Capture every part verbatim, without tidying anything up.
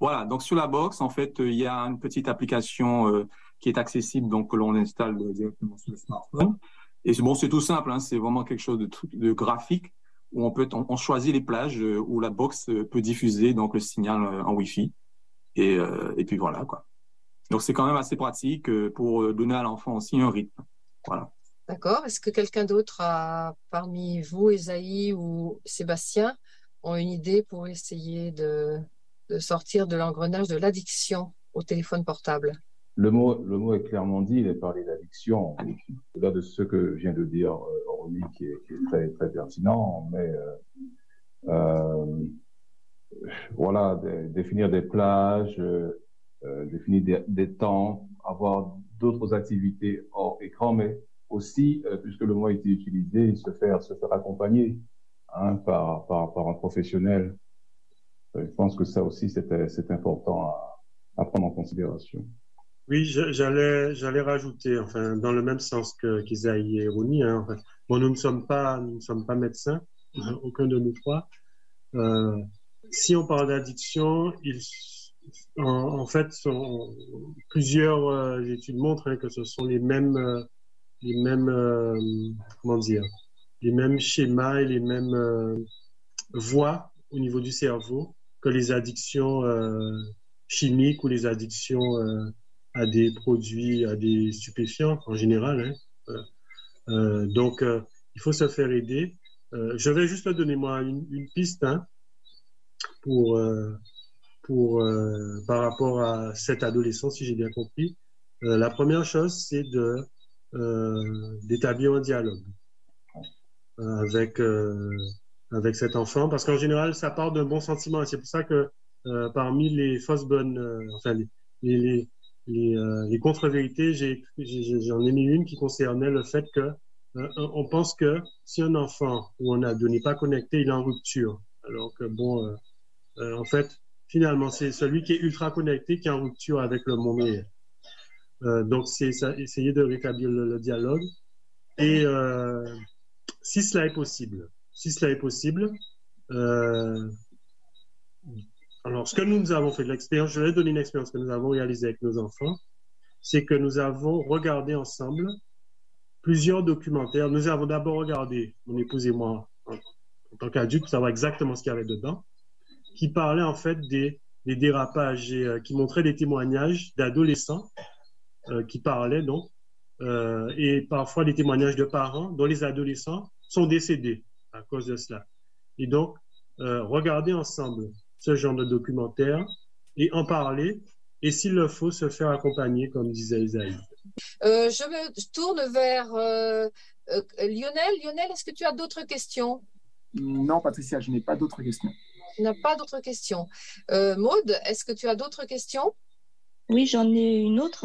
Voilà, donc sur la box, en fait, il y a une petite application euh, qui est accessible, donc que l'on installe directement sur le smartphone. Et c'est bon, c'est tout simple, hein, c'est vraiment quelque chose de, de graphique où on peut, on, on choisit les plages euh, où la box euh, peut diffuser donc le signal euh, en Wi-Fi. Et, euh, et puis voilà, quoi. Donc c'est quand même assez pratique euh, pour donner à l'enfant aussi un rythme. Voilà. D'accord. Est-ce que quelqu'un d'autre a, parmi vous, Esaïe ou Sébastien, ont une idée pour essayer de, de sortir de l'engrenage de l'addiction au téléphone portable? Le mot, le mot est clairement dit, il est parlé d'addiction. Au-delà de ce que vient de dire euh, Ronnie, qui est, qui est très, très pertinent, mais euh, euh, voilà, de, définir des plages, euh, euh, définir des, des temps, avoir d'autres activités hors écran, mais aussi, euh, puisque le mot a été utilisé, se faire, se faire accompagner hein, par, par, par un professionnel. Euh, je pense que ça aussi, c'est, c'est important à, à prendre en considération. Oui, j'allais, j'allais rajouter, enfin, dans le même sens que qu'Isaïe et Ronnie, hein, enfin, bon, nous ne sommes pas, nous ne sommes pas médecins, aucun de nous trois. Euh, si on parle d'addiction, il, en, en fait, sont, plusieurs euh, études montrent hein, que ce sont les mêmes, euh, les mêmes, euh, comment dire, les mêmes schémas et les mêmes euh, voies au niveau du cerveau que les addictions euh, chimiques ou les addictions euh, à des produits, à des stupéfiants en général. Hein. Euh, donc, euh, il faut se faire aider. Euh, je vais juste donner moi une, une piste hein, pour, euh, pour euh, par rapport à cette adolescence, si j'ai bien compris. Euh, la première chose, c'est de euh, d'établir un dialogue euh, avec euh, avec cet enfant, parce qu'en général, ça part d'un bon sentiment. Et c'est pour ça que euh, parmi les fausses bonnes, euh, enfin les les, les Les, euh, les contre-vérités, j'ai, j'ai, j'en ai mis une qui concernait le fait que euh, on pense que si un enfant ou un ado n'est pas connecté, il est en rupture. Alors que bon, euh, euh, en fait, finalement, c'est celui qui est ultra connecté qui est en rupture avec le monde réel. Euh, donc, c'est ça, essayer de rétablir le, le dialogue. Et euh, si cela est possible, si cela est possible, euh, alors ce que nous, nous avons fait de l'expérience, je vais donner une expérience que nous avons réalisée avec nos enfants, c'est que nous avons regardé ensemble plusieurs documentaires. Nous avons d'abord regardé, mon épouse et moi, en, en tant qu'adultes, pour savoir exactement ce qu'il y avait dedans, qui parlaient en fait des, des dérapages et euh, qui montraient des témoignages d'adolescents euh, qui parlaient donc, euh, et parfois des témoignages de parents dont les adolescents sont décédés à cause de cela. Et donc, euh, regarder ensemble ce genre de documentaire et en parler, et s'il le faut, se faire accompagner, comme disait Isaïe. Euh, je me tourne vers euh, euh, Lionel. Lionel, est-ce que tu as d'autres questions? Non, Patricia, je n'ai pas d'autres questions. Tu n'as pas d'autres questions. Euh, Maude, est-ce que tu as d'autres questions? Oui, j'en ai une autre.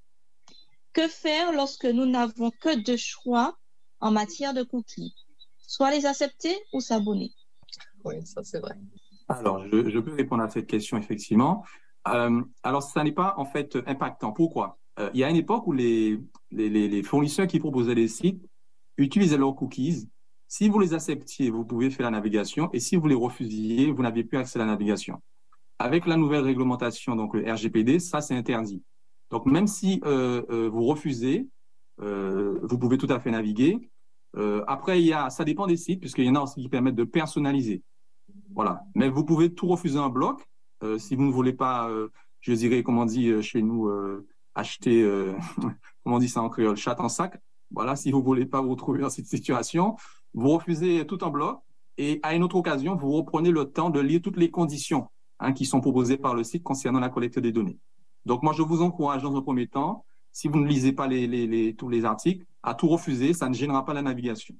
Que faire lorsque nous n'avons que deux choix en matière de cookies? Soit les accepter ou s'abonner? Oui, ça c'est vrai. Alors, je, je peux répondre à cette question, effectivement. Euh, alors, ça n'est pas en fait impactant. Pourquoi? Euh, il y a une époque où les, les, les, les fournisseurs qui proposaient les sites utilisaient leurs cookies. Si vous les acceptiez, vous pouvez faire la navigation, et si vous les refusiez, vous n'aviez plus accès à la navigation. Avec la nouvelle réglementation, donc le R G P D, ça c'est interdit. Donc, même si euh, euh, vous refusez, euh, vous pouvez tout à fait naviguer. Euh, après, il y a, ça dépend des sites, puisqu'il y en a aussi qui permettent de personnaliser. Voilà. Mais vous pouvez tout refuser en bloc euh, si vous ne voulez pas, euh, je dirais, comme on dit euh, chez nous, euh, acheter, euh, comment on dit ça en créole, chat en sac. Voilà, si vous ne voulez pas vous retrouver dans cette situation, vous refusez tout en bloc et à une autre occasion, vous reprenez le temps de lire toutes les conditions hein, qui sont proposées par le site concernant la collecte des données. Donc, moi, je vous encourage dans un premier temps, si vous ne lisez pas les, les, les, tous les articles, à tout refuser, ça ne gênera pas la navigation.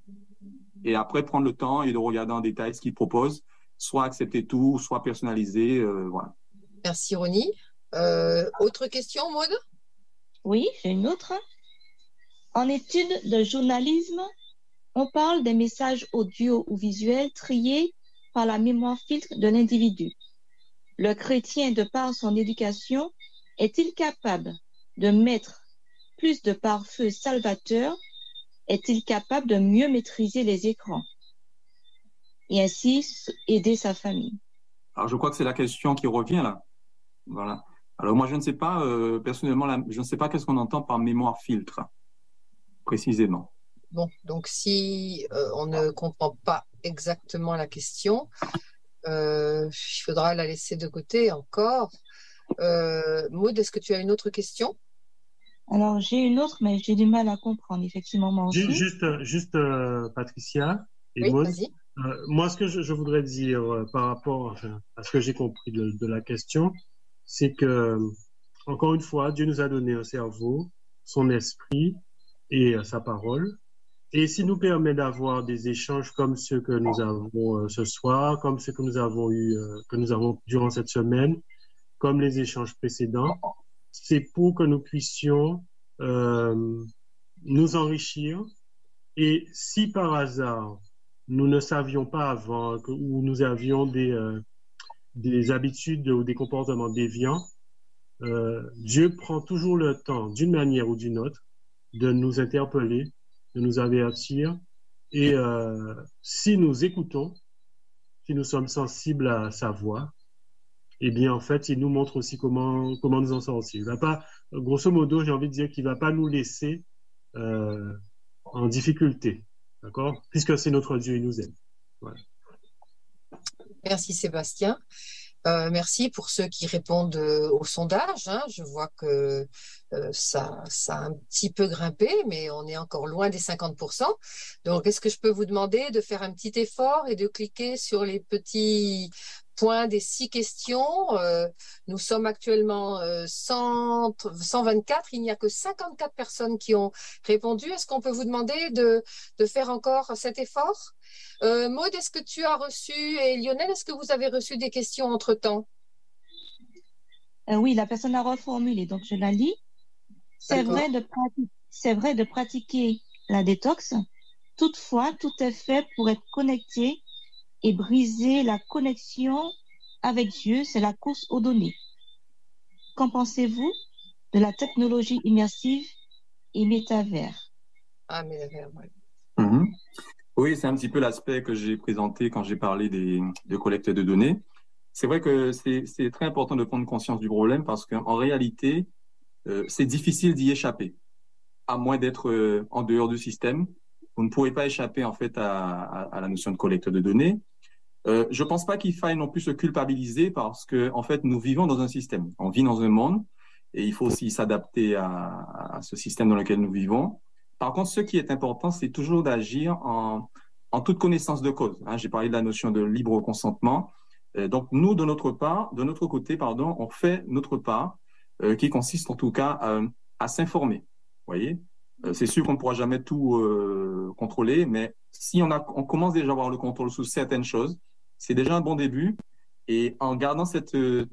Et après, prendre le temps et de regarder en détail ce qu'ils proposent, soit accepter tout, soit personnaliser, euh, voilà. Merci, Ronnie. Euh, autre question, Maud? Oui, j'ai une autre. En études de journalisme, on parle des messages audio ou visuels triés par la mémoire filtre de l'individu. Le chrétien, de par son éducation, est-il capable de mettre plus de pare-feu salvateur? Est-il capable de mieux maîtriser les écrans et ainsi aider sa famille? Alors, je crois que c'est la question qui revient là. Voilà. Alors, moi, je ne sais pas, euh, personnellement, là, je ne sais pas qu'est-ce qu'on entend par mémoire filtre, précisément. Bon, donc si euh, on ne comprend pas exactement la question, euh, il faudra la laisser de côté encore. Euh, Maud, est-ce que tu as une autre question? Alors, j'ai une autre, mais j'ai du mal à comprendre, effectivement, moi Ju- aussi. Juste, juste euh, Patricia et Oui, Maud, vas-y. euh, moi, ce que je, je voudrais dire euh, par rapport enfin, à ce que j'ai compris de, de la question, c'est que, encore une fois, Dieu nous a donné un cerveau, son esprit et euh, sa parole. Et s'il nous permet d'avoir des échanges comme ceux que nous avons euh, ce soir, comme ceux que nous avons eu, euh, que nous avons durant cette semaine, comme les échanges précédents, c'est pour que nous puissions euh, nous enrichir. Et si par hasard nous ne savions pas avant que, ou nous avions des, euh, des habitudes ou des comportements déviants, euh, Dieu prend toujours le temps, d'une manière ou d'une autre, de nous interpeller, de nous avertir. Et euh, si nous écoutons, si nous sommes sensibles à sa voix, eh bien, en fait, il nous montre aussi comment, comment nous en sortir. Il va pas, grosso modo, j'ai envie de dire qu'il va pas nous laisser euh, en difficulté, d'accord? Puisque c'est notre Dieu, il nous aime. Voilà. Merci Sébastien. Euh, merci pour ceux qui répondent euh, au sondage, hein. Je vois que euh, ça, ça a un petit peu grimpé, mais on est encore loin des cinquante pour cent. Donc, est-ce que je peux vous demander de faire un petit effort et de cliquer sur les petits points des six questions? Euh, nous sommes actuellement euh, cent, cent vingt-quatre. Il n'y a que cinquante-quatre personnes qui ont répondu. Est-ce qu'on peut vous demander de, de faire encore cet effort? Euh, Maud, est-ce que tu as reçu, et Lionel, est-ce que vous avez reçu des questions entre-temps? Euh, oui, la personne a reformulé, donc je la lis. C'est D'accord. vrai de prati- c'est vrai de pratiquer la détox. Toutefois, tout est fait pour être connecté et briser la connexion avec Dieu, c'est la course aux données. Qu'en pensez-vous de la technologie immersive et métavers? Ah, mais ouais. Mhm. Oui, c'est un petit peu l'aspect que j'ai présenté quand j'ai parlé des, de collecte de données. C'est vrai que c'est, c'est très important de prendre conscience du problème parce qu'en réalité, euh, c'est difficile d'y échapper, à moins d'être euh, en dehors du système. Vous ne pourrez pas échapper en fait à, à, à la notion de collecte de données. Euh, je pense pas qu'il faille non plus se culpabiliser parce que en fait, nous vivons dans un système. On vit dans un monde et il faut aussi s'adapter à, à ce système dans lequel nous vivons. Par contre, ce qui est important, c'est toujours d'agir en, en toute connaissance de cause. Hein, j'ai parlé de la notion de libre consentement. Euh, donc, nous, de notre part, de notre côté, pardon, on fait notre part, euh, qui consiste en tout cas euh, à s'informer. Vous voyez, euh, c'est sûr qu'on ne pourra jamais tout euh, contrôler, mais si on, a, on commence déjà à avoir le contrôle sur certaines choses, c'est déjà un bon début. Et en gardant cette,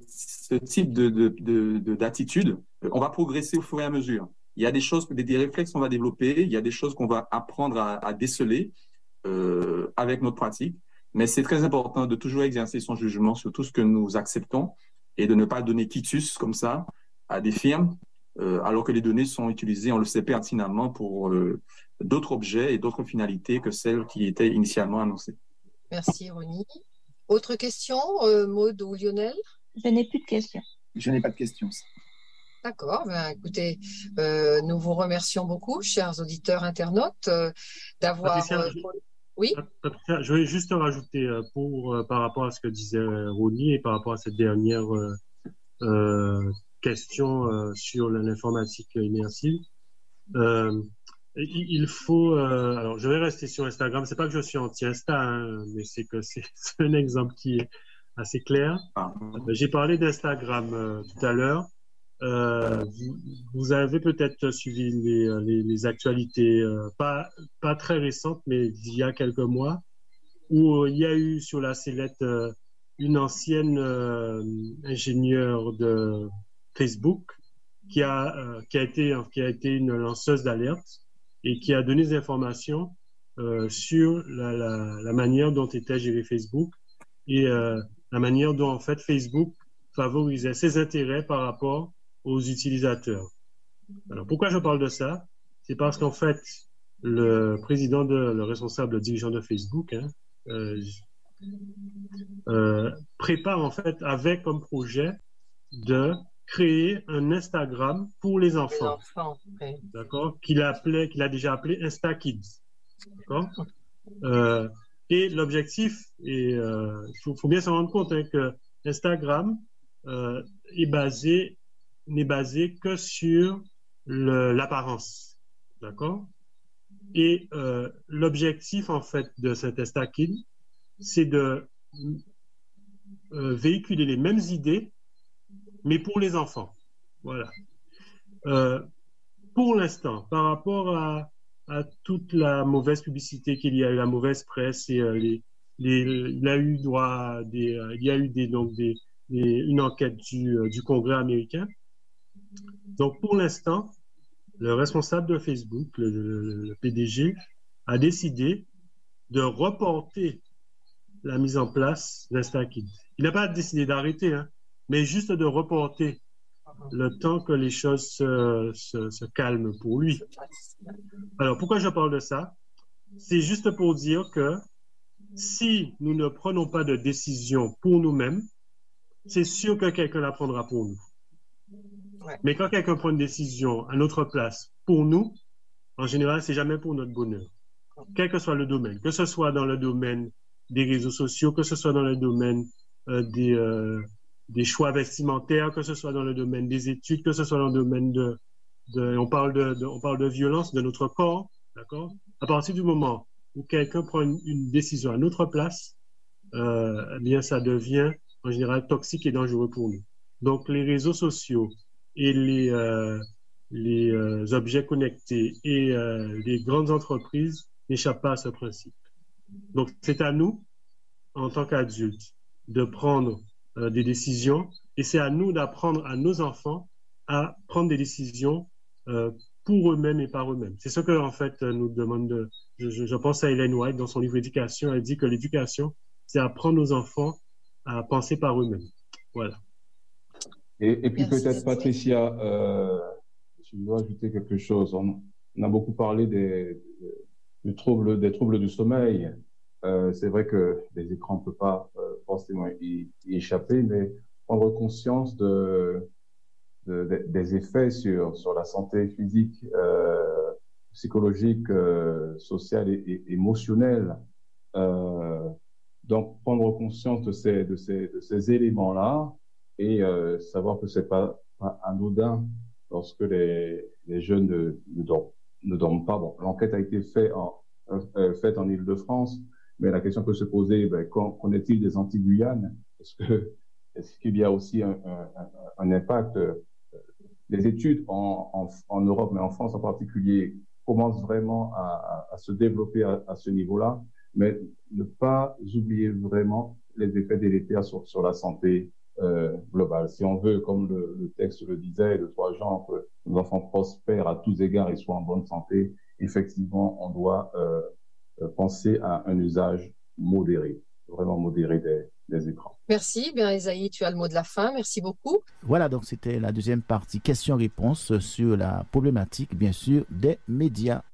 ce type de, de, de, de, d'attitude, on va progresser au fur et à mesure. Il y a des choses, des, des réflexes qu'on va développer, il y a des choses qu'on va apprendre à, à déceler euh, avec notre pratique. Mais c'est très important de toujours exercer son jugement sur tout ce que nous acceptons et de ne pas donner quitus comme ça à des firmes, euh, alors que les données sont utilisées, on le sait pertinemment, pour euh, d'autres objets et d'autres finalités que celles qui étaient initialement annoncées. Merci, Ronnie. Autre question, euh, Maud ou Lionel? Je n'ai plus de questions. Je n'ai pas de questions. D'accord. Ben, écoutez, euh, nous vous remercions beaucoup, chers auditeurs internautes, euh, d'avoir... Patricia, euh, je- Oui, Patricia, je vais juste rajouter euh, pour, euh, par rapport à ce que disait euh, Ronnie et par rapport à cette dernière euh, euh, question euh, sur l'informatique immersive. Euh, il il faut, euh, alors je vais rester sur Instagram. C'est pas que je suis anti-Insta, hein, mais c'est que c'est c'est un exemple qui est assez clair. Ah. Euh, J'ai parlé d'Instagram euh, tout à l'heure. Euh, vous, vous avez peut-être suivi les, les, les actualités, euh, pas, pas très récentes, mais d'il y a quelques mois, où euh, il y a eu sur la sellette euh, une ancienne euh, ingénieure de Facebook qui a, euh, qui a été, qui a été une lanceuse d'alerte et qui a donné des informations euh, sur la, la, la manière dont était géré Facebook et euh, la manière dont en fait Facebook favorisait ses intérêts par rapport aux utilisateurs. Alors pourquoi je parle de ça? C'est parce qu'en fait le président de, le responsable le dirigeant de Facebook, hein, euh, euh, prépare en fait, avait comme projet de créer un Instagram pour les enfants. Les enfants, oui. D'accord? Qu'il appelait, qu'il a déjà appelé Insta Kids. D'accord? Euh, et l'objectif, il euh, faut, faut bien se rendre compte hein, que Instagram euh, est basé, n'est basé que sur le, l'apparence. D'accord? Et euh, l'objectif, en fait, de cet Insta Kids, c'est de euh, véhiculer les mêmes idées, mais pour les enfants. Voilà. Euh, pour l'instant, par rapport à, à toute la mauvaise publicité qu'il y a eu, la mauvaise presse, et euh, les, les, il a eu droit à des, euh, il y a eu des, donc des, des, une enquête du, euh, du Congrès américain. Donc, pour l'instant, le responsable de Facebook, le, le, le P D G, a décidé de reporter la mise en place d'InstaKids. Il n'a pas décidé d'arrêter, hein, mais juste de reporter le temps que les choses se, se, se calment pour lui. Alors, pourquoi je parle de ça? C'est juste pour dire que si nous ne prenons pas de décision pour nous-mêmes, c'est sûr que quelqu'un la prendra pour nous. Mais quand quelqu'un prend une décision à notre place pour nous, en général, c'est jamais pour notre bonheur. Quel que soit le domaine, que ce soit dans le domaine des réseaux sociaux, que ce soit dans le domaine euh, des, euh, des choix vestimentaires, que ce soit dans le domaine des études, que ce soit dans le domaine de, de, on parle de, de, on parle de violence de notre corps, d'accord? À partir du moment où quelqu'un prend une, une décision à notre place, euh, eh bien, ça devient en général toxique et dangereux pour nous. Donc, les réseaux sociaux et les, euh, les euh, objets connectés et euh, les grandes entreprises n'échappent pas à ce principe. Donc, c'est à nous, en tant qu'adultes, de prendre euh, des décisions et c'est à nous d'apprendre à nos enfants à prendre des décisions euh, pour eux-mêmes et par eux-mêmes. C'est ce que, en fait, nous demande, de, je, je pense à Ellen White dans son livre Éducation, elle dit que l'éducation, c'est apprendre nos enfants à penser par eux-mêmes. Voilà. Et, et puis Merci. peut-être, Patricia, euh, je dois ajouter quelque chose. On, on a beaucoup parlé des, du trouble, des troubles du sommeil. Euh, c'est vrai que les écrans ne peuvent pas euh, forcément y, y échapper, mais prendre conscience de, de, de, des effets sur, sur la santé physique, euh, psychologique, euh, sociale et, et émotionnelle. Euh, donc, prendre conscience de ces, de ces, de ces éléments-là et euh, savoir que c'est pas, pas anodin lorsque les, les jeunes ne, ne, dorment, ne dorment pas. Bon, l'enquête a été faite en, euh, faite en Île-de-France, mais la question peut se poser, ben, qu'en, qu'en est-il des Antilles-Guyane? Est-ce que, est-ce qu'il y a aussi un, un, un impact? Les études en, en, en Europe, mais en France en particulier, commencent vraiment à, à, à se développer à, à ce niveau-là, mais ne pas oublier vraiment les effets délétères sur, sur la santé euh, globale. Si on veut, comme le, le texte le disait, de trois genres, que nos enfants prospèrent à tous égards et soient en bonne santé, effectivement, on doit euh, penser à un usage modéré, vraiment modéré des, des écrans. Merci. Bien, Esaïe, tu as le mot de la fin. Merci beaucoup. Voilà, donc c'était la deuxième partie, questions-réponses sur la problématique, bien sûr, des médias.